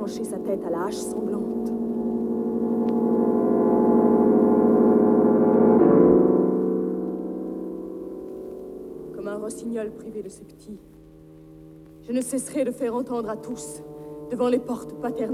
trancher sa tête à la hache sanglante. Comme un rossignol privé de ses petits, je ne cesserai de faire entendre à tous, devant les portes paternelles,